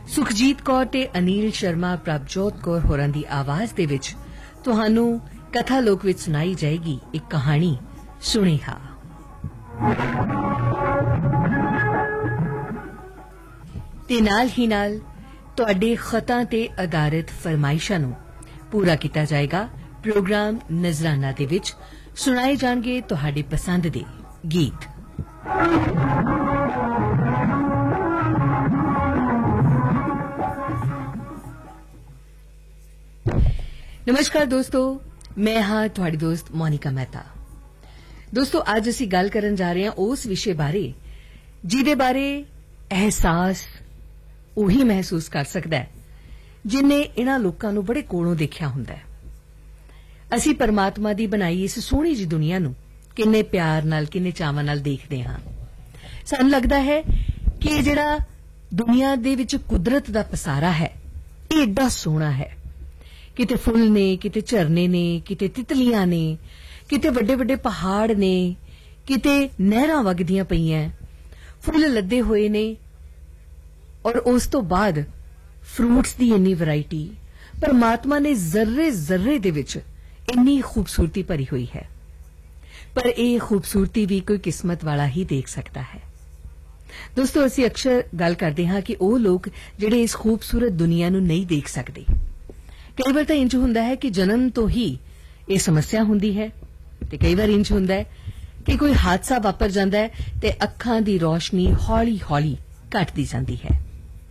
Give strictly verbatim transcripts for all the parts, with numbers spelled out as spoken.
ਸੁਖਜੀਤ ਕੌਰ ਤੇ ਅਨੀਲ ਸ਼ਰਮਾ ਪ੍ਰਭਜੋਤ ਕੌਰ ਹੋਰਾਂ ਦੀ ਆਵਾਜ਼ ਦੇ ਵਿੱਚ ਤੁਹਾਨੂੰ ਕਥਾ ਲੋਕ ਵਿੱਚ ਸੁਣਾਈ ਜਾਏਗੀ ਇੱਕ ਕਹਾਣੀ ਸੁਣੇਹਾ। ਤੇ ਨਾਲ ਹੀ ਨਾਲ ਤੁਹਾਡੇ ਖਤਾਂ ਤੇ ਆਧਾਰਿਤ ਫਰਮਾਇਸ਼ਾਂ ਨੂੰ ਪੂਰਾ ਕੀਤਾ ਜਾਏਗਾ। ਪ੍ਰੋਗਰਾਮ ਨਜ਼ਰਾਨਾ ਦੇ ਵਿੱਚ ਸੁਣਾਏ ਜਾਣਗੇ ਤੁਹਾਡੀ ਪਸੰਦ ਦੇ ਗੀਤ। ਨਮਸਕਾਰ ਦੋਸਤੋ, ਮੈਂ ਹਾਂ ਤੁਹਾਡੀ ਦੋਸਤ ਮੋਨਿਕਾ ਮਹਿਤਾ। ਦੋਸਤੋ, ਅੱਜ ਅਸੀਂ ਗੱਲ ਕਰਨ ਜਾ ਰਹੇ ਹਾਂ ਉਸ ਵਿਸ਼ੇ ਬਾਰੇ ਜਿਹਦੇ ਬਾਰੇ ਅਹਿਸਾਸ ਉਹੀ ਮਹਿਸੂਸ ਕਰ ਸਕਦਾ ਹੈ ਜਿਨ੍ਹਾਂ ਇਹਨਾਂ ਲੋਕਾਂ ਨੂੰ ਬੜੇ ਕੋਲੋਂ ਦੇਖਿਆ ਹੁੰਦਾ ਹੈ। ਅਸੀਂ ਪਰਮਾਤਮਾ ਦੀ ਬਣਾਈ ਇਸ ਸੋਹਣੀ ਜਿਹੀ ਦੁਨੀਆ ਨੂੰ ਕਿੰਨੇ ਪਿਆਰ ਨਾਲ ਕਿੰਨੇ ਚਾਵਾਂ ਨਾਲ ਦੇਖਦੇ ਹਾਂ। ਸਾਨੂੰ ਲੱਗਦਾ ਹੈ ਕਿ ਇਹ ਜਿਹੜਾ ਦੁਨੀਆ ਦੇ ਵਿੱਚ ਕੁਦਰਤ ਦਾ ਪਸਾਰਾ ਹੈ ਇਹ ਏਡਾ ਸੋਹਣਾ ਹੈ। ਕਿਤੇ ਫੁੱਲ ਨੇ, ਕਿਤੇ ਝਰਨੇ ਨੇ, ਕਿਤੇ ਤਿਤਲੀਆਂ ਨੇ, ਕਿਤੇ ਵੱਡੇ ਵੱਡੇ ਪਹਾੜ ਨੇ, ਕਿਤੇ ਨਹਿਰਾਂ ਵਗਦੀਆਂ ਪਈਆਂ, ਫੁੱਲ ਲੱਦੇ ਹੋਏ ਨੇ, ਔਰ ਉਸ ਤੋਂ ਬਾਅਦ ਫਰੂਟਸ ਦੀ ਇੰਨੀ ਵੈਰਾਈਟੀ। ਪਰਮਾਤਮਾ ਨੇ ਜ਼ਰਰੇ ਜ਼ਰਰੇ ਦੇ ਵਿੱਚ ਇੰਨੀ ਖੂਬਸੂਰਤੀ ਭਰੀ ਹੋਈ ਹੈ, ਪਰ ਇਹ ਖੂਬਸੂਰਤੀ ਵੀ ਕੋਈ ਕਿਸਮਤ ਵਾਲਾ ਹੀ ਦੇਖ ਸਕਦਾ ਹੈ। ਦੋਸਤੋ, ਅਸੀਂ ਅਕਸਰ ਗੱਲ ਕਰਦੇ ਹਾਂ ਕਿ ਉਹ ਲੋਕ ਜਿਹੜੇ ਇਸ ਖੂਬਸੂਰਤ ਦੁਨੀਆ ਨੂੰ ਨਹੀਂ ਦੇਖ ਸਕਦੇ। ਕਈ ਵਾਰ ਤਾਂ ਇੰਜ ਹੁੰਦਾ ਹੈ ਕਿ ਜਨਮ ਤੋਂ ਹੀ ਇਹ ਸਮੱਸਿਆ ਹੁੰਦੀ ਹੈ, ਤੇ ਕਈ ਵਾਰ ਇੰਜ ਹੁੰਦਾ ਹੈ ਕਿ ਕੋਈ ਹਾਦਸਾ ਵਾਪਰ ਜਾਂਦਾ ਹੈ ਤੇ ਅੱਖਾਂ ਦੀ ਰੋਸ਼ਨੀ ਹੌਲੀ ਹੌਲੀ ਘਟਦੀ ਜਾਂਦੀ ਹੈ।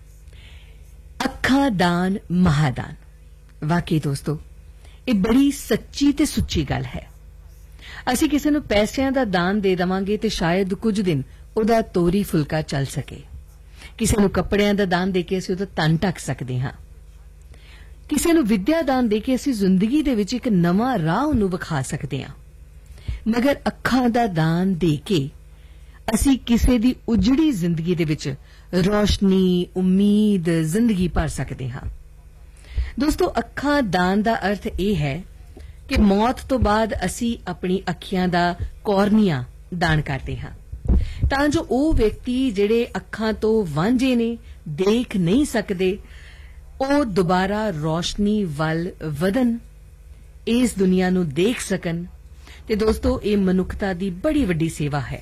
ਅੱਖਾਂ ਦਾਨ ਮਹਾਦਾਨ। ਵਾਕਈ ਦੋਸਤੋ, ਇਹ ਬੜੀ ਸੱਚੀ ਤੇ ਸੁੱਚੀ ਗੱਲ ਹੈ। ਅਸੀਂ ਕਿਸੇ ਨੂੰ ਪੈਸਿਆਂ ਦਾ ਦਾਨ ਦੇ ਦੇਵਾਂਗੇ ਤੇ ਸ਼ਾਇਦ ਕੁਝ ਦਿਨ ਉਹਦਾ ਤੋਰੀ ਫੁਲਕਾ ਚੱਲ ਸਕੇ। ਕਿਸੇ ਨੂੰ ਕੱਪੜਿਆਂ ਦਾ ਦਾਨ ਦੇ ਕੇ ਅਸੀਂ ਉਹਦਾ ਤਨ ਢੱਕ ਸਕਦੇ ਹਾਂ। ਕਿਸੇ ਨੂੰ ਵਿੱਦਿਆ ਦਾਨ ਦੇ ਕੇ ਅਸੀਂ ਜ਼ਿੰਦਗੀ ਦੇ ਵਿੱਚ ਇੱਕ ਨਵਾਂ ਰਾਹ ਉਹਨੂੰ ਵਿਖਾ ਸਕਦੇ ਹਾਂ। ਮਗਰ ਅੱਖਾਂ ਦਾ ਦਾਨ ਦੇ ਕੇ ਅਸੀਂ ਕਿਸੇ ਦੀ ਉਜੜੀ ਜ਼ਿੰਦਗੀ ਦੇ ਵਿੱਚ ਰੋਸ਼ਨੀ, ਉਮੀਦ, ਜ਼ਿੰਦਗੀ ਭਰ ਸਕਦੇ ਹਾਂ। ਦੋਸਤੋ, ਅੱਖਾਂ ਦਾਨ ਦਾ ਅਰਥ ਇਹ ਹੈ ਕਿ ਮੌਤ ਤੋਂ ਬਾਅਦ ਅਸੀਂ ਆਪਣੀ ਅੱਖੀਆਂ ਦਾ ਕੋਰਨੀਆ ਦਾਨ ਕਰਦੇ ਹਾਂ, ਤਾਂ ਜੋ ਉਹ ਵਿਅਕਤੀ ਜਿਹੜੇ ਅੱਖਾਂ ਤੋਂ ਵਾਂਝੇ ਨੇ, ਦੇਖ ਨਹੀਂ ਸਕਦੇ, ਉਹ ਦੁਬਾਰਾ ਰੋਸ਼ਨੀ ਵੱਲ ਵਧਣ, ਇਸ ਦੁਨੀਆ ਨੂੰ ਦੇਖ ਸਕਣ। ਤੇ ਦੋਸਤੋ, ਇਹ ਮਨੁੱਖਤਾ ਦੀ ਬੜੀ ਵੱਡੀ ਸੇਵਾ ਹੈ।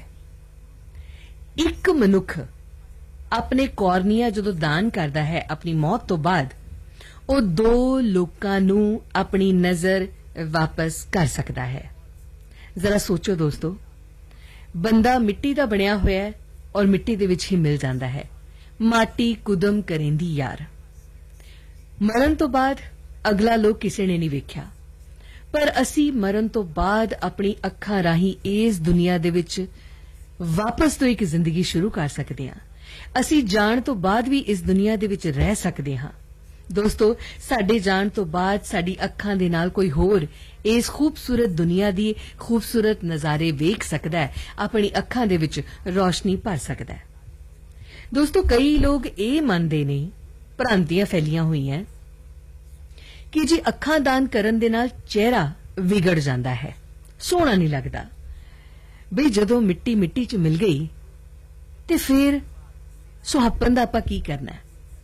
ਇੱਕ ਮਨੁੱਖ ਆਪਣੇ ਕੋਰਨੀਆ ਜਦੋਂ ਦਾਨ ਕਰਦਾ ਹੈ ਆਪਣੀ ਮੌਤ ਤੋਂ ਬਾਅਦ, ਉਹ ਦੋ ਲੋਕਾਂ ਨੂੰ ਆਪਣੀ ਨਜ਼ਰ ਵਾਪਸ ਕਰ ਸਕਦਾ ਹੈ। ਜ਼ਰਾ ਸੋਚੋ ਦੋਸਤੋ, ਬੰਦਾ ਮਿੱਟੀ ਦਾ ਬਣਿਆ ਹੋਇਆ ਹੈ ਔਰ ਮਿੱਟੀ ਦੇ ਵਿੱਚ ਹੀ ਮਿਲ ਜਾਂਦਾ ਹੈ। ਮਾਟੀ ਕੁਦਮ ਕਰੇਂਦੀ ਯਾਰ। ਮਰਨ ਤੋਂ ਬਾਅਦ ਅਗਲਾ ਲੋਕ ਕਿਸੇ ਨੇ ਨਹੀਂ ਵੇਖਿਆ, ਪਰ ਅਸੀਂ ਮਰਨ ਤੋਂ ਬਾਅਦ ਆਪਣੀ ਅੱਖਾਂ ਰਾਹੀਂ ਇਸ ਦੁਨੀਆ ਦੇ ਵਿੱਚ ਵਾਪਸ ਤੋਂ ਇੱਕ ਜ਼ਿੰਦਗੀ ਸ਼ੁਰੂ ਕਰ ਸਕਦੇ ਹਾਂ। ਅਸੀਂ ਜਾਣ ਤੋਂ ਬਾਅਦ ਵੀ ਇਸ ਦੁਨੀਆ ਦੇ ਵਿੱਚ ਰਹਿ ਸਕਦੇ ਹਾਂ। ਦੋਸਤੋ, ਸਾਡੇ ਜਾਣ ਤੋਂ ਬਾਅਦ ਸਾਡੀ ਅੱਖਾਂ ਦੇ ਨਾਲ ਕੋਈ ਹੋਰ ਇਸ ਖੂਬਸੂਰਤ ਦੁਨੀਆ ਦੀ ਖੂਬਸੂਰਤ ਨਜ਼ਾਰੇ ਵੇਖ ਸਕਦਾ ਹੈ, ਆਪਣੀ ਅੱਖਾਂ ਦੇ ਵਿੱਚ ਰੋਸ਼ਨੀ ਭਰ ਸਕਦਾ ਹੈ। ਦੋਸਤੋ, ਕਈ ਲੋਕ ਇਹ ਮੰਨਦੇ ਨੇ, ਭ੍ਰਾਂਤੀਆਂ ਫੈਲੀਆਂ ਹੋਈਆਂ, ਕਿ ਜੀ ਅੱਖਾਂ ਦਾਨ ਕਰਨ ਦੇ ਨਾਲ ਚਿਹਰਾ ਵਿਗੜ ਜਾਂਦਾ ਹੈ, ਸੋਹਣਾ ਨਹੀਂ ਲੱਗਦਾ। ਬਈ ਜਦੋਂ ਮਿੱਟੀ ਮਿੱਟੀ 'ਚ ਮਿਲ ਗਈ ਤੇ ਫਿਰ ਸੁਹੱਪਣ ਦਾ ਆਪਾਂ ਕੀ ਕਰਨਾ ਹੈ?